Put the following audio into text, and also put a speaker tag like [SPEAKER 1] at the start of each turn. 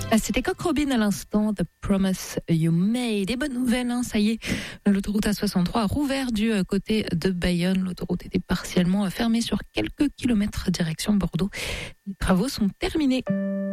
[SPEAKER 1] C'était Coq Robin à l'instant, The Promise You Made. Et bonne nouvelle, ça y est, l'autoroute A63 a rouvert du côté de Bayonne. L'autoroute était partiellement fermée sur quelques kilomètres direction Bordeaux. Les travaux sont terminés.